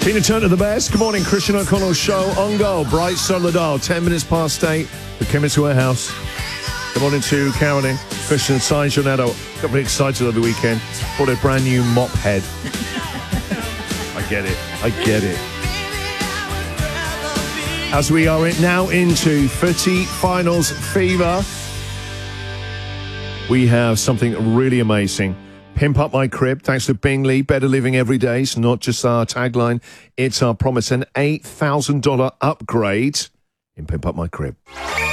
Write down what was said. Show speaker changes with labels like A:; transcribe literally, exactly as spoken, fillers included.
A: Tina Turner, the best. Good morning, Christian O'Connell show on go. Bright sun on the dial, ten minutes past eight. We came into our house. Good morning to Carolyn, Christian, Sign Jonetto. Got very excited over the weekend. Bought a brand new mop head. I get it. I get it. As we are now into footy finals fever, we have something really amazing. Pimp Up My Crib, thanks to Bingley. Better living every day. It's not just our tagline, it's our promise. An eight thousand dollars upgrade in Pimp Up My Crib.